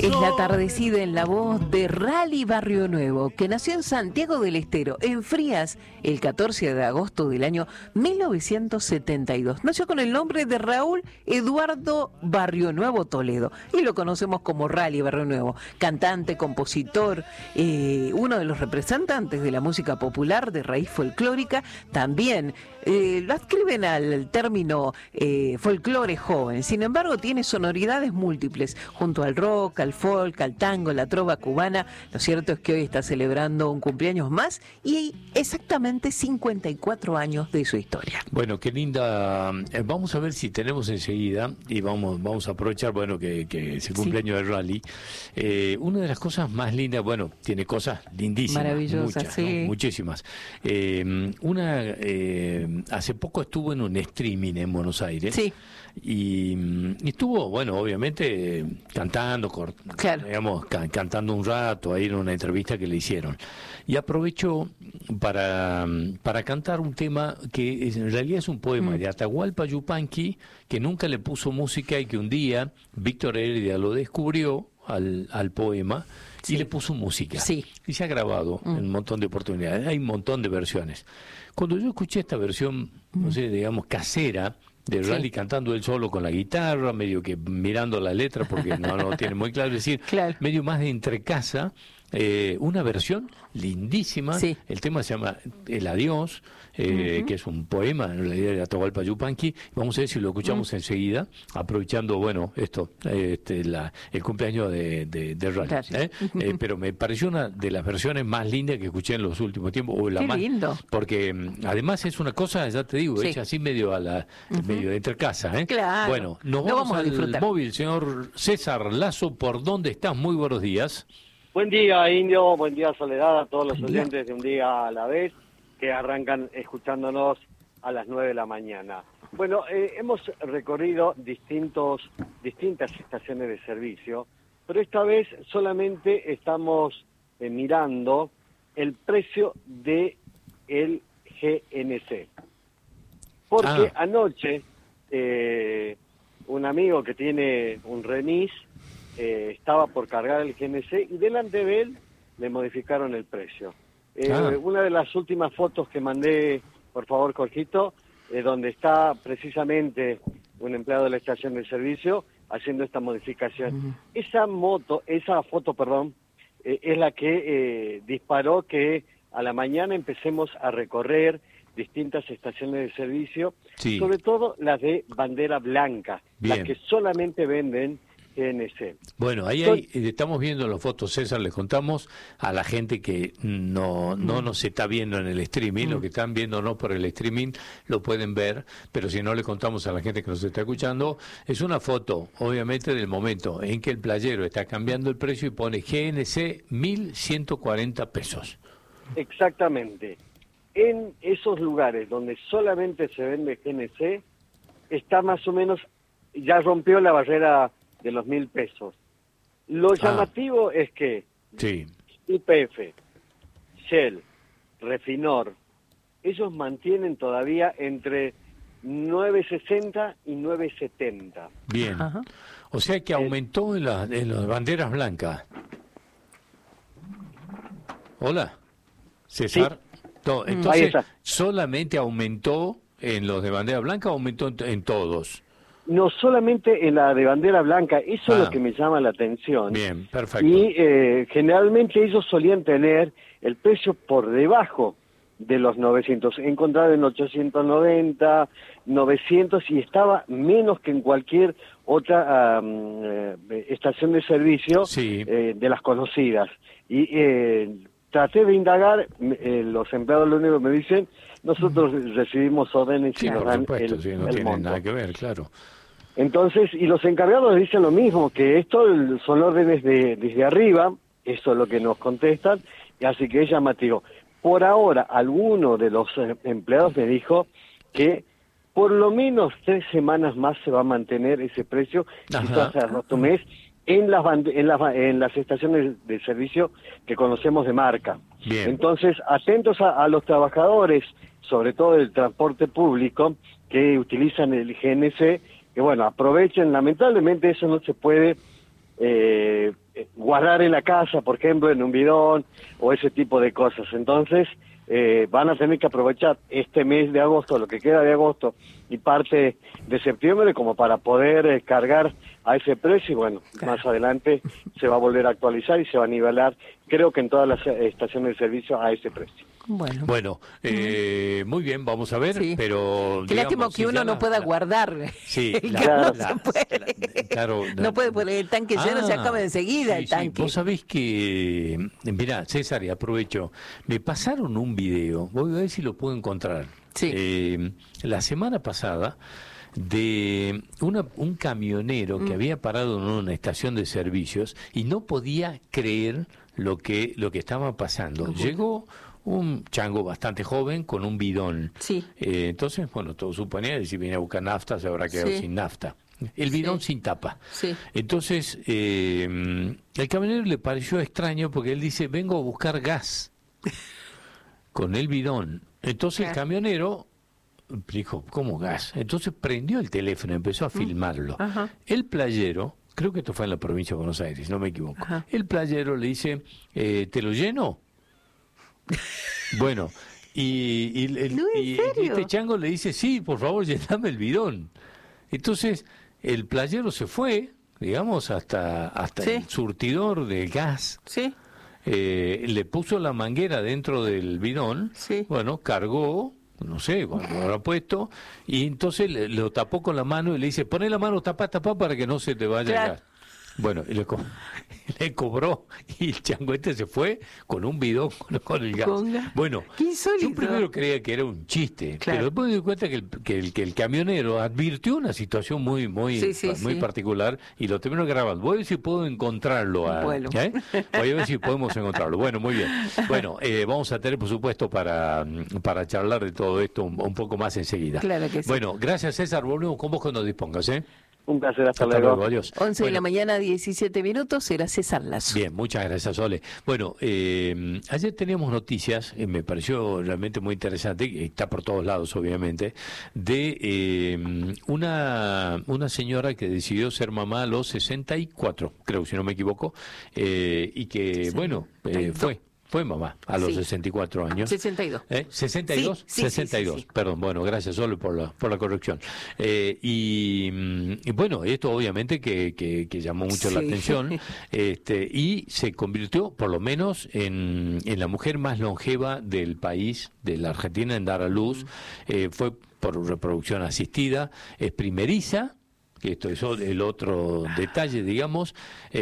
Es la tardecida en la voz de Rally Barrio Nuevo, que nació en Santiago del Estero, en Frías, el 14 de agosto del año 1972. Nació con el nombre de Raúl Eduardo Barrio Nuevo Toledo, y lo conocemos como Rally Barrio Nuevo. Cantante, compositor, uno de los representantes de la música popular de raíz folclórica. También lo adscriben al término folclore joven. Sin embargo, tiene sonoridades múltiples, junto al rock, al folk, al tango, la trova cubana. Lo cierto es que hoy está celebrando un cumpleaños más y exactamente 54 años de su historia. Bueno, qué linda. Vamos a ver si tenemos enseguida, y vamos a aprovechar, bueno, que es el cumpleaños del Rally. Una de las cosas más lindas, bueno, tiene cosas lindísimas, maravillosas, muchas, sí. ¿no? Muchísimas. Hace poco estuvo en un streaming en Buenos Aires. Sí. Y estuvo, bueno, obviamente cantando, claro, digamos, cantando un rato ahí en una entrevista que le hicieron. Y aprovechó para cantar un tema que en realidad es un poema de Atahualpa Yupanqui, que nunca le puso música y que un día Víctor Heredia lo descubrió al poema. Sí. Y le puso música. Sí. Y se ha grabado en un montón de oportunidades. Hay un montón de versiones. Cuando yo escuché esta versión, no sé, digamos, casera, de Rally, sí, cantando él solo con la guitarra, medio que mirando la letra porque no tiene muy claro, es decir, claro, medio más de entrecasa, una versión lindísima. Sí. El tema se llama El Adiós, que es un poema en realidad de Atahualpa Yupanqui. Vamos a ver si lo escuchamos enseguida, aprovechando, bueno, el cumpleaños de Rally. Claro. Pero me pareció una de las versiones más lindas que escuché en los últimos tiempos. O la Qué más, lindo. Porque además es una cosa, ya te digo, sí, hecha así medio a la medio de entrecasa. Claro. Bueno, nos vamos a disfrutar. Móvil, señor César Lazo, ¿por dónde estás? Muy buenos días. Buen día, Indio, buen día, Soledad, a todos los oyentes de Un Día a la Vez, que arrancan escuchándonos a las 9 de la mañana. Bueno, hemos recorrido distintas estaciones de servicio, pero esta vez solamente estamos mirando el precio de el GNC. Porque anoche un amigo que tiene un remis estaba por cargar el GNC y delante de él le modificaron el precio. Una de las últimas fotos que mandé, por favor, Jorgito, donde está precisamente un empleado de la estación de servicio haciendo esta modificación. Esa foto, es la que disparó que a la mañana empecemos a recorrer distintas estaciones de servicio, sí, sobre todo las de bandera blanca, las que solamente venden GNC. Bueno, ahí estamos viendo las fotos, César, les contamos a la gente que no nos está viendo en el streaming, lo que están viéndonos por el streaming lo pueden ver, pero si no le contamos a la gente que nos está escuchando, es una foto, obviamente, del momento en que el playero está cambiando el precio y pone GNC 1.140 pesos. Exactamente. En esos lugares donde solamente se vende GNC, está más o menos, ya rompió la barrera de los 1.000 pesos. Lo llamativo es que YPF, Shell, Refinor, ellos mantienen todavía entre 9.60 y 9.70. Bien. O sea que aumentó en las banderas blancas. Hola, César. Sí. Entonces, ¿solamente aumentó en los de bandera blanca o aumentó en todos? No solamente en la de bandera blanca, eso es lo que me llama la atención. Bien, perfecto. Y generalmente ellos solían tener el precio por debajo de los 900. He encontrado en 890, 900 y estaba menos que en cualquier otra estación de servicio de las conocidas. Y traté de indagar, los empleados lo único que me dicen, nosotros recibimos órdenes y nos dan el no tiene monto. Nada que ver, claro. Entonces, y los encargados dicen lo mismo, que esto son órdenes desde arriba, eso es lo que nos contestan, y así que es llamativo. Por ahora, alguno de los empleados me dijo que por lo menos 3 semanas más se va a mantener ese precio, quizás hasta otro mes, en las estaciones de servicio que conocemos de marca. Bien. Entonces, atentos a los trabajadores, sobre todo del transporte público, que utilizan el GNC, que bueno, aprovechen. Lamentablemente eso no se puede guardar en la casa, por ejemplo, en un bidón o ese tipo de cosas. Entonces, van a tener que aprovechar este mes de agosto, lo que queda de agosto y parte de septiembre, como para poder cargar a ese precio y bueno, más adelante se va a volver a actualizar y se va a nivelar, creo que en todas las estaciones de servicio a ese precio. Bueno, muy bien, vamos a ver, sí. pero... Qué lástima que uno no pueda guardar. Sí, no puede poner el tanque lleno, se acaba enseguida el tanque. Sí. Vos sabés que, mirá, César, y aprovecho, me pasaron un video, voy a ver si lo puedo encontrar. Sí. La semana pasada, de un camionero que había parado en una estación de servicios y no podía creer lo que estaba pasando. Llegó un chango bastante joven con un bidón. Sí. Entonces, bueno, todo suponía que si venía a buscar nafta se habrá quedado sin nafta. El bidón sin tapa. Sí. Entonces, el camionero le pareció extraño porque él dice, vengo a buscar gas con el bidón. Entonces el camionero dijo, ¿cómo gas? Entonces prendió el teléfono y empezó a filmarlo. El playero, creo que esto fue en la provincia de Buenos Aires, no me equivoco. El playero le dice, ¿te lo lleno? Bueno, y este chango le dice, sí, por favor, llename el bidón. Entonces, el playero se fue, digamos, hasta el surtidor de gas. Sí. Le puso la manguera dentro del bidón, bueno, cargó, no sé, cuando lo habrá puesto, y entonces lo tapó con la mano y le dice, poné la mano, tapá para que no se te vaya el gas. Bueno, y le cobró y el chango se fue con un bidón con el gas. Bueno, yo primero creía que era un chiste, pero después me di cuenta que el camionero advirtió una situación muy particular y lo terminó grabando. Voy a ver si puedo encontrarlo. Voy a ver si podemos encontrarlo. Bueno, muy bien. Bueno, vamos a tener, por supuesto, para charlar de todo esto un poco más enseguida. Claro que sí. Bueno, gracias, César. Volvemos con vos cuando dispongas, Un placer, hasta luego. Adiós. 11 de la mañana, 17 minutos, será César Lazo. Bien, muchas gracias, Sole. Bueno, ayer teníamos noticias, me pareció realmente muy interesante, está por todos lados, obviamente, de una señora que decidió ser mamá a los 64, creo, si no me equivoco, y que, fue mamá a los 64 años. 62. ¿62? Sí, 62. Sí. Perdón, bueno, gracias Solo por la corrección. Y bueno, esto obviamente que llamó mucho la atención y se convirtió, por lo menos, en la mujer más longeva del país, de la Argentina, en dar a luz. Fue por reproducción asistida, es primeriza. Que esto es el otro detalle, digamos.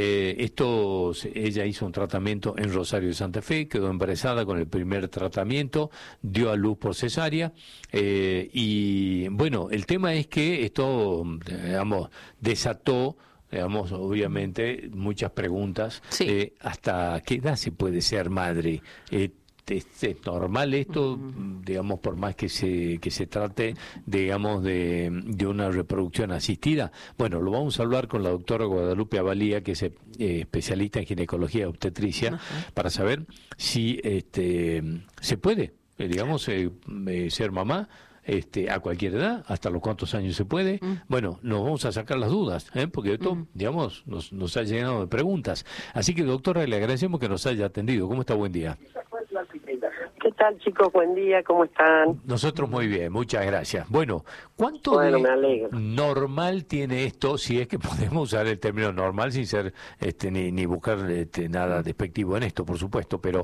Ella hizo un tratamiento en Rosario de Santa Fe, quedó embarazada con el primer tratamiento, dio a luz por cesárea, y bueno, el tema es que esto, digamos, desató, digamos, obviamente, muchas preguntas. ¿Hasta qué edad se puede ser madre? ¿Es normal esto, digamos, por más que se trate, digamos, de una reproducción asistida? Bueno, lo vamos a hablar con la doctora Guadalupe Avalía, que es especialista en ginecología y obstetricia, para saber si se puede, digamos, ser mamá a cualquier edad, hasta los cuántos años se puede. Bueno, nos vamos a sacar las dudas, porque esto, digamos, nos ha llenado de preguntas. Así que, doctora, le agradecemos que nos haya atendido. ¿Cómo está? Buen día. ¿Qué tal, chicos? Buen día, ¿cómo están? Nosotros muy bien, muchas gracias. Bueno, ¿cuánto de normal tiene esto, si es que podemos usar el término normal sin ser ni buscar nada despectivo en esto, por supuesto, pero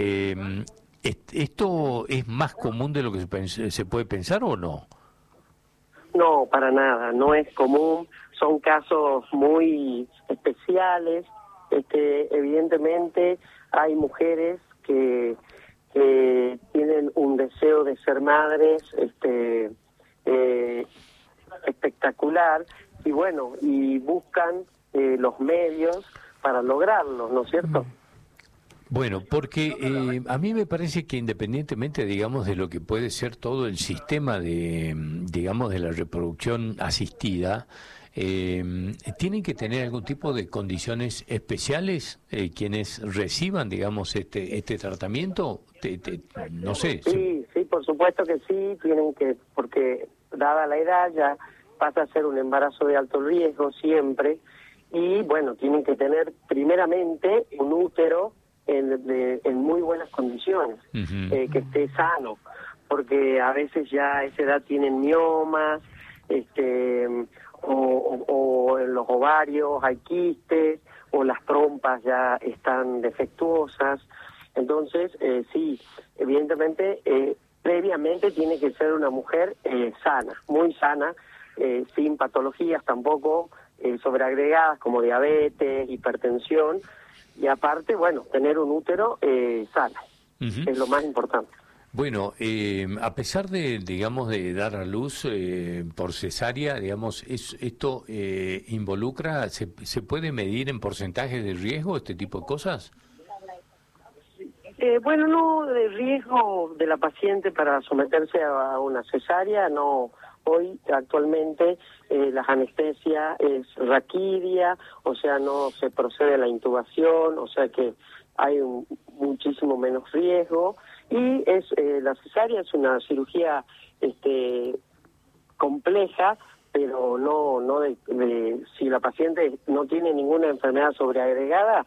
¿esto es más común de lo que se puede pensar o no? No, para nada, no es común, son casos muy especiales. Evidentemente hay mujeres que tienen un deseo de ser madres espectacular y bueno, y buscan los medios para lograrlo, ¿no es cierto? Bueno, porque a mí me parece que independientemente, digamos, de lo que puede ser todo el sistema de, digamos, de la reproducción asistida, ¿tienen que tener algún tipo de condiciones especiales quienes reciban, digamos, este tratamiento? No sé. Sí, por supuesto que sí, tienen que, porque dada la edad ya pasa a ser un embarazo de alto riesgo siempre, y bueno, tienen que tener primeramente un útero en muy buenas condiciones, que esté sano, porque a veces ya a esa edad tienen miomas, o en los ovarios hay quistes, o las trompas ya están defectuosas. Entonces, sí, evidentemente, previamente tiene que ser una mujer sana, muy sana, sin patologías tampoco sobreagregadas como diabetes, hipertensión, y aparte, bueno, tener un útero sano, es lo más importante. Bueno, a pesar de, digamos, de dar a luz por cesárea, digamos, esto involucra, ¿se puede medir en porcentajes de riesgo este tipo de cosas? Bueno, no, de riesgo de la paciente para someterse a una cesárea, no. Hoy, actualmente, la anestesia es raquidia, o sea, no se procede a la intubación, o sea que hay muchísimo menos riesgo. Y la cesárea es una cirugía compleja, pero no si la paciente no tiene ninguna enfermedad sobreagregada,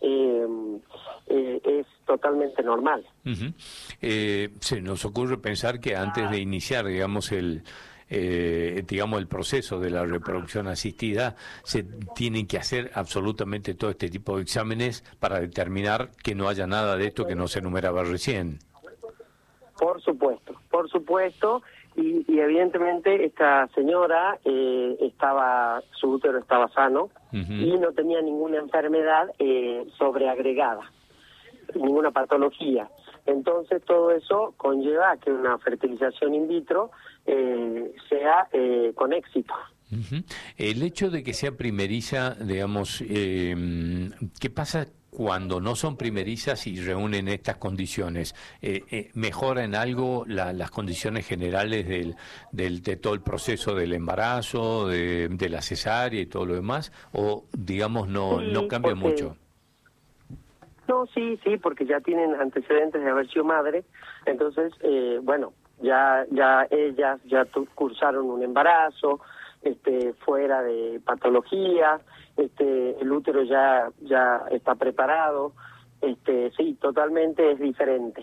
es totalmente normal. Se nos ocurre pensar que antes de iniciar, digamos, el proceso de la reproducción asistida, se tienen que hacer absolutamente todo este tipo de exámenes para determinar que no haya nada de esto que no se enumeraba recién. Por supuesto, y evidentemente esta señora su útero estaba sano y no tenía ninguna enfermedad sobreagregada, ninguna patología. Entonces todo eso conlleva a que una fertilización in vitro sea con éxito. El hecho de que sea primeriza, digamos, ¿qué pasa cuando no son primerizas y reúnen estas condiciones? ¿Mejora en algo las condiciones generales de todo el proceso del embarazo, de la cesárea y todo lo demás? ¿O, digamos, no cambia mucho? No, sí, porque ya tienen antecedentes de haber sido madre, entonces, bueno, ya ellas cursaron un embarazo, fuera de patología, el útero ya está preparado, sí, totalmente es diferente,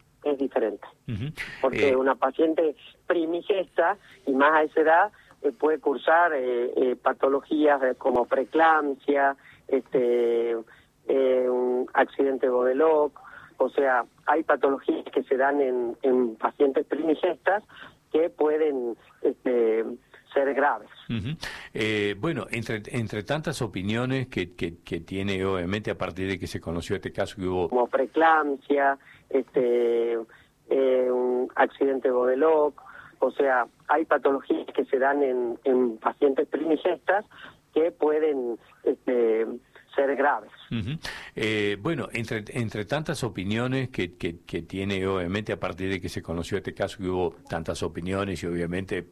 porque una paciente primigesta y más a esa edad puede cursar patologías como preeclampsia, un accidente Godelock, o sea, hay patologías que se dan en pacientes primigestas que pueden ser graves. Bueno, entre tantas opiniones que tiene, obviamente, a partir de que se conoció este caso que hubo... Como preeclampsia, un accidente Godelock, o sea, hay patologías que se dan en pacientes primigestas que pueden ser graves. Bueno, entre tantas opiniones que tiene, obviamente, a partir de que se conoció este caso, que hubo tantas opiniones y obviamente